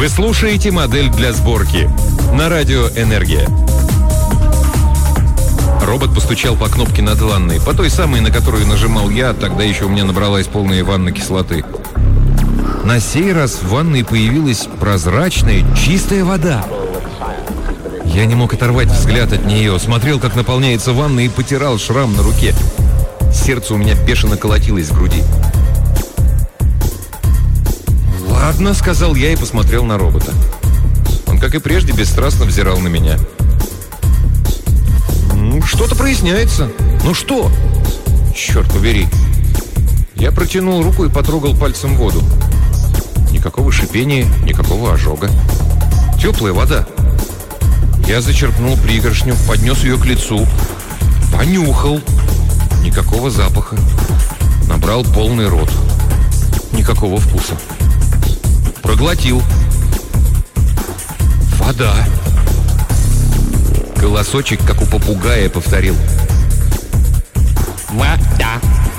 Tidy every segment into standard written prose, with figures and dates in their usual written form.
Вы слушаете «Модель для сборки» на радио «Энергия». Робот постучал по кнопке над ванной, по той самой, на которую нажимал я, тогда еще у меня набралась полная ванна кислоты. На сей раз в ванной появилась прозрачная, чистая вода. Я не мог оторвать взгляд от нее, смотрел, как наполняется ванна, и потирал шрам на руке. Сердце у меня бешено колотилось в груди. «Ладно», — сказал я и посмотрел на робота. Он, как и прежде, бесстрастно взирал на меня. «Что-то проясняется. Ну что?» «Черт побери». Я протянул руку и потрогал пальцем воду. Никакого шипения, никакого ожога. Теплая вода. Я зачерпнул пригоршню, поднес ее к лицу. Понюхал. Никакого запаха. Набрал полный рот. Никакого вкуса. Проглотил. Вода. Голосочек, как у попугая, повторил. Вода.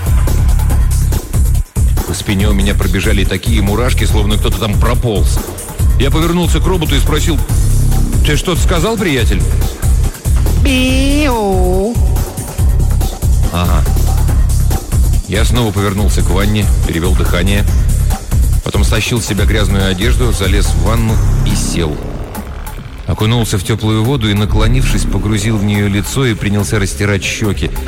По спине у меня пробежали такие мурашки, словно кто-то там прополз. Я повернулся к роботу и спросил: «Ты что-то сказал, приятель?» «Биу». Ага. Я снова повернулся к ванне, перевел дыхание. Потом стащил с себя грязную одежду, залез в ванну и сел. Окунулся в теплую воду и, наклонившись, погрузил в нее лицо и принялся растирать щеки.